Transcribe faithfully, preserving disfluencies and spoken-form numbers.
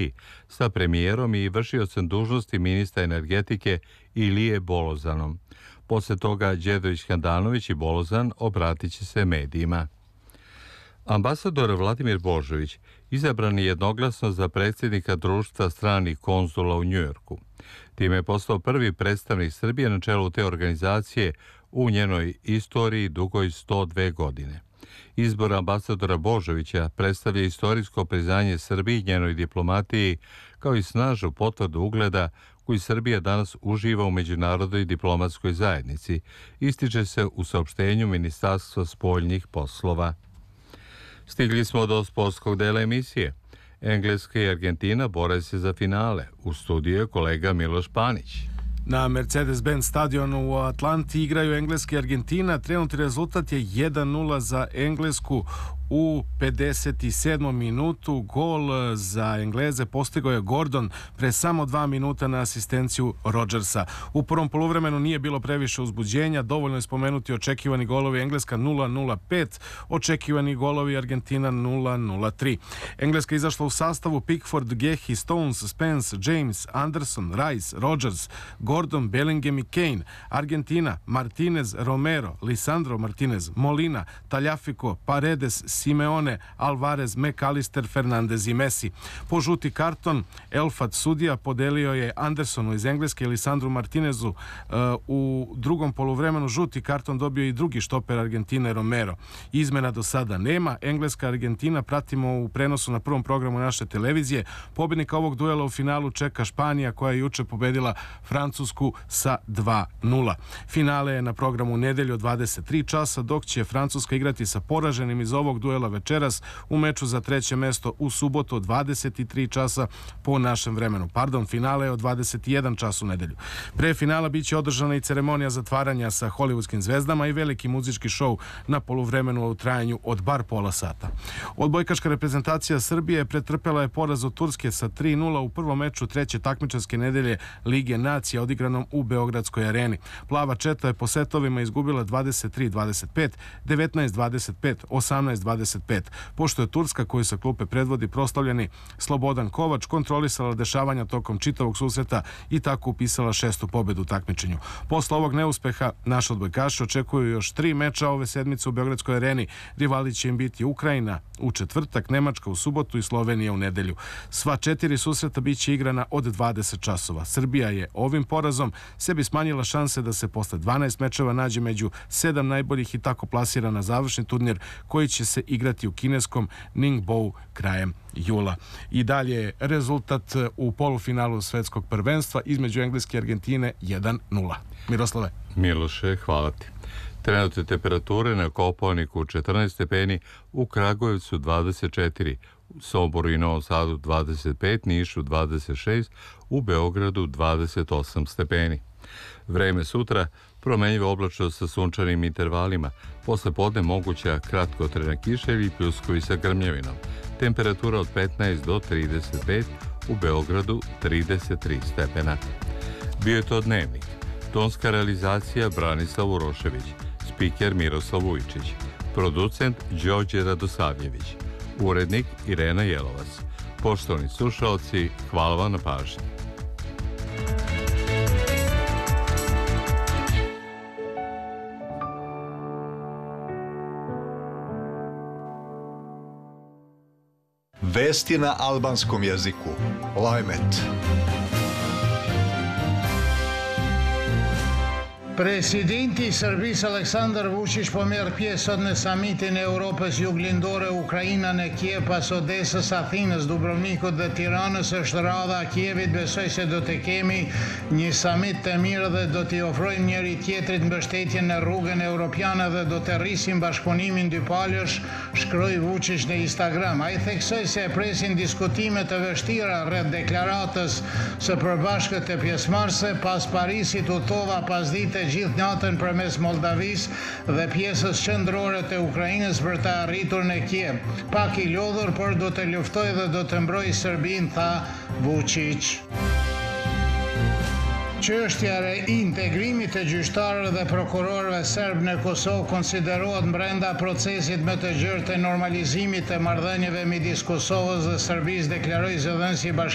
Srbiji sa premijerom i vršiocem dužnosti ministra energetike Ilije Bolozanom. Posle toga Đedović Handanović i Bolozan obratit će se medijima. Ambasador Vladimir Božović izabran je jednoglasno za predsjednika društva stranih konzula u Njujorku. Time je postao prvi predstavnik Srbije na čelu te organizacije u njenoj istoriji dugoj sto dve godine. Izbor ambasadora Božovića predstavlja istorijsko priznanje Srbiji i njenoj diplomatiji, kao i snažnu potvrdu ugleda koji Srbija danas uživa u međunarodnoj diplomatskoj zajednici, ističe se u saopštenju Ministarstva spoljnih poslova. Stigli smo do sportskog dela emisije. Engleska i Argentina bore se za finale. U studiju je kolega Miloš Panić. Na Mercedes-Benz stadionu u Atlanti igraju Engleska i Argentina. Trenutni rezultat je jedan nula za Englesku. U pedeset sedmom minutu gol za Engleze postigao je Gordon pre samo dva minuta na asistenciju Rodgersa. U prvom poluvremenu nije bilo previše uzbuđenja, dovoljno je spomenuti očekivani golovi Engleska nula nula pet, očekivani golovi Argentina nula nula tri. Engleska je izašla u sastavu Pickford, Gehi, Stones, Spence, James, Anderson, Rice, Rodgers, Gordon, Bellingham i Kane. Argentina, Martinez, Romero, Lisandro Martinez, Molina, Tagliafico, Paredes, Simeone, Alvarez, McAllister, Fernandez i Messi. Po žuti karton Elfat sudija podelio je Andersonu iz Engleske i Lisandru Martinezu. U drugom poluvremenu žuti karton dobio i drugi štoper Argentine Romero. Izmena do sada nema. Engleska Argentina pratimo u prenosu na prvom programu naše televizije. Pobednika ovog duela u finalu čeka Španija, koja je juče pobedila Francusku sa dva nula. Finale je na programu u nedelju od dvadeset tri časa, dok će Francuska igrati sa poraženim iz ovog duela večeras u meču za treće mesto u subotu od dvadeset tri časa po našem vremenu. Pardon, finale je od dvadeset jedan čas u nedelju. Pre finala biće održana i ceremonija zatvaranja sa hollywoodskim zvezdama i veliki muzički šou na poluvremenu u trajanju od bar pola sata. Odbojkaška reprezentacija Srbije pretrpela je poraz od Turske sa tri nula u prvom meču treće takmičarske nedelje Lige nacija odigranom u Beogradskoj areni. Plava četa je po setovima izgubila dvadeset tri dvadeset pet, devetnaest dvadeset pet, osamnaest dvadeset pet. Pošto je Turska, koju sa klupe predvodi proslavljeni Slobodan Kovač, kontrolisala dešavanja tokom čitavog susreta i tako upisala šestu pobedu u takmičenju. Posle ovog neuspeha naši odbojkaši očekuju još tri meča ove sedmice u Beogradskoj areni. Rivali će im biti Ukrajina u četvrtak, Nemačka u subotu i Slovenija u nedelju. Sva četiri susreta biće igrana od dvadeset časova. Srbija je ovim porazom sebi smanjila šanse da se posle dvanaest mečeva nađe među sedam najboljih i tako plasira na završni turnir koji će se igrati u kineskom Ningbo krajem jula. I dalje rezultat u polufinalu svetskog prvenstva između Engleske i Argentine jedan nula. Miroslave. Miloše, hvala ti. Trenutne temperature na Kopaoniku četrnaest stepeni, u Kragujevcu dvadeset četiri, u Somboru i Novom Sadu dvadeset pet, Nišu dvadeset šest, u Beogradu dvadeset osam stepeni. Vreme sutra promenjivo oblačno sa sunčanim intervalima. Posle podne moguća kratkotrajna kiša ili pljuskovi sa grmljavinom. Temperatura od petnaest do trideset pet, u Beogradu trideset tri stepena. Bio je to Dnevnik. Tonska realizacija Branislav Urošević. Spiker Miroslav Vujčić. Producent Đorđe Radosavljević. Urednik Irena Jelovac. Poštovani slušalci, hvala vam na pažnji. Vesti na albanskom jeziku. Lajmet. Presidenti i Serbisë Aleksandar Vučić po merr pjesë në samitin e Europës Juglindore Ukraina në Kiev pas Odesës, Athinës, Dubrovnikut dhe Tiranës. Është radha e Kievit. Besoj se do të kemi një samit të mirë dhe do t'i ofrojmë njëri tjetrit mbështetjen në rrugën europiane dhe do të rrisim bashkëpunimin dypalësh, shkroi Vučić në Instagram. Ai theksoi se e presin diskutime të vështira rreth deklaratës së përbashkët të pjesëmarrësve. Pas Parisit udhtova pasdite gjithë natën përmes Moldavisë dhe pjesës qendrore të Ukrainës për të arritur në Kiev. Pak i lodhur, por do të luftoj dhe do të mbroj Serbinë, tha Vučić. Çështja e integrimit të gjyqtarëve dhe prokurorëve serb në Kosovë konsiderohet brenda procesit më të gjerë të normalizimit të marrëdhënieve midis Kosovës dhe Serbisë, deklaroi zëdhënësi i